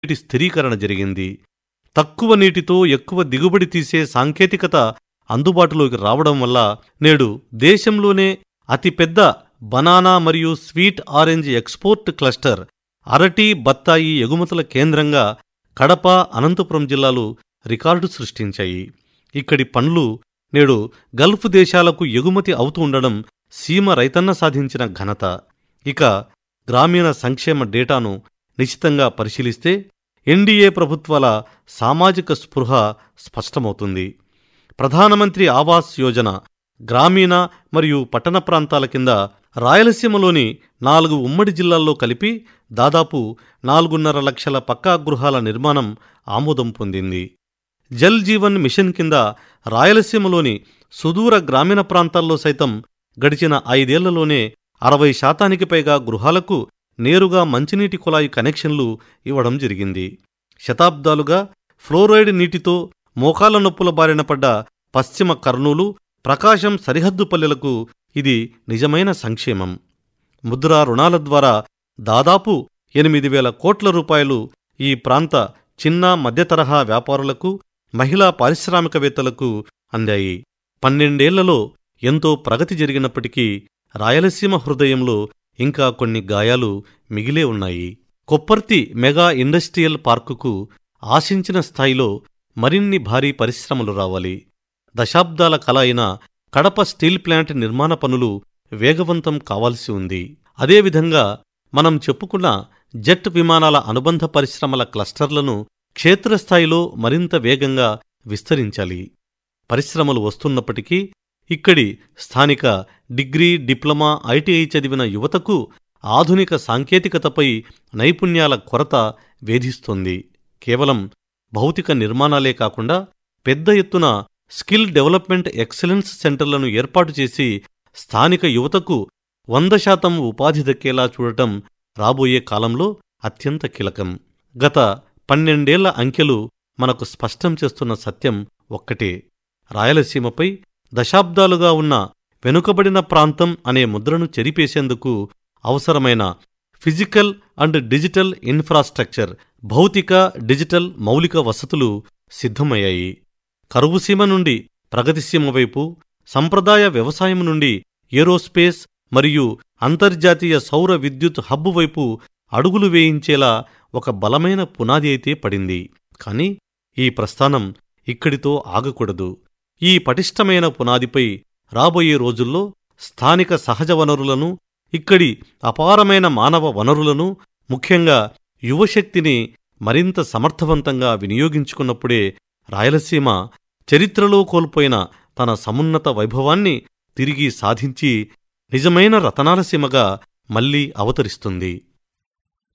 నీటి స్థిరీకరణ జరిగింది. తక్కువ నీటితో ఎక్కువ దిగుబడి తీసే సాంకేతికత అందుబాటులోకి రావడం వల్ల నేడు దేశంలోనే అతిపెద్ద బనానా మరియు స్వీట్ ఆరెంజ్ ఎక్స్పోర్ట్ క్లస్టర్, అరటి బత్తాయి ఎగుమతుల కేంద్రంగా కడప, అనంతపురం జిల్లాలు రికార్డు సృష్టించాయి. ఇక్కడి పండ్లు నేడు గల్ఫ్ దేశాలకు ఎగుమతి అవుతూ ఉండడం సీమ రైతన్న సాధించిన ఘనత. ఇక గ్రామీణ సంక్షేమ డేటాను నిశితంగా పరిశీలిస్తే ఎన్డీఏ ప్రభుత్వాల సామాజిక స్పృహ స్పష్టమవుతుంది. ప్రధానమంత్రి ఆవాస్ యోజన గ్రామీణ మరియు పట్టణ ప్రాంతాల కింద రాయలసీమలోని 4 ఉమ్మడి జిల్లాల్లో కలిపి దాదాపు 4.5 లక్షల పక్కా గృహాల నిర్మాణం ఆమోదం పొందింది. జల్ జీవన్ మిషన్ కింద రాయలసీమలోని సుదూర గ్రామీణ ప్రాంతాల్లో సైతం గడిచిన 5 ఏళ్లలోనే 60% పైగా గృహాలకు నేరుగా మంచినీటి కుళాయి కనెక్షన్లు ఇవ్వడం జరిగింది. శతాబ్దాలుగా ఫ్లోరైడ్ నీటితో మోకాళ్ల నొప్పుల బారిన పడ్డ పశ్చిమ కర్నూలు, ప్రకాశం సరిహద్దు పల్లెలకు ఇది నిజమైన సంక్షేమం. ముద్రా రుణాల ద్వారా దాదాపు 8,000 కోట్ల రూపాయలు ఈ ప్రాంత చిన్న మధ్యతరహా వ్యాపారులకు, మహిళా పారిశ్రామికవేత్తలకు అందాయి. 12 ఏళ్లలో ఎంతో ప్రగతి జరిగినప్పటికీ రాయలసీమ హృదయంలో ఇంకా కొన్ని గాయాలు మిగిలే ఉన్నాయి. కొప్పర్తి మెగా ఇండస్ట్రియల్ పార్కుకు ఆశించిన స్థాయిలో మరిన్ని భారీ పరిశ్రమలు రావాలి. దశాబ్దాల కల అయిన కడప స్టీల్ ప్లాంట్ నిర్మాణ పనులు వేగవంతం కావాల్సి ఉంది. అదేవిధంగా మనం చెప్పుకున్న జెట్ విమానాల అనుబంధ పరిశ్రమల క్లస్టర్లను క్షేత్రస్థాయిలో మరింత వేగంగా విస్తరించాలి. పరిశ్రమలు వస్తున్నప్పటికీ ఇక్కడి స్థానిక డిగ్రీ, డిప్లొమా, ఐటీఐ చదివిన యువతకు ఆధునిక సాంకేతికతపై నైపుణ్యాల కొరత వేధిస్తోంది. కేవలం భౌతిక నిర్మాణాలే కాకుండా పెద్ద ఎత్తున స్కిల్ డెవలప్మెంట్ ఎక్సలెన్స్ సెంటర్లను ఏర్పాటు చేసి స్థానిక యువతకు 100% ఉపాధి దక్కేలా చూడటం రాబోయే కాలంలో అత్యంత కీలకం. గత 12 ఏళ్ల అంకెలు మనకు స్పష్టం చేస్తున్న సత్యం ఒక్కటే: రాయలసీమపై దశాబ్దాలుగా ఉన్న వెనుకబడిన ప్రాంతం అనే ముద్రను చెరిపేసేందుకు అవసరమైన ఫిజికల్ అండ్ డిజిటల్ ఇన్ఫ్రాస్ట్రక్చర్, భౌతిక, డిజిటల్ మౌలిక వసతులు సిద్ధమయ్యాయి. కరువుసీమ నుండి ప్రగతిసీమ వైపు, సంప్రదాయ వ్యవసాయం నుండి ఏరోస్పేస్ మరియు అంతర్జాతీయ సౌర విద్యుత్ హబ్ వైపు అడుగులు వేయించేలా ఒక బలమైన పునాది అయితే పడింది. కాని ఈ ప్రస్థానం ఇక్కడితో ఆగకూడదు. ఈ పటిష్టమైన పునాదిపై రాబోయే రోజుల్లో స్థానిక సహజ వనరులను, ఇక్కడి అపారమైన మానవ వనరులను, ముఖ్యంగా యువశక్తిని మరింత సమర్థవంతంగా వినియోగించుకున్నప్పుడే రాయలసీమ చరిత్రలో కోల్పోయిన తన సమున్నత వైభవాన్ని తిరిగి సాధించి నిజమైన రతనాల సీమగా మళ్లీ అవతరిస్తుంది.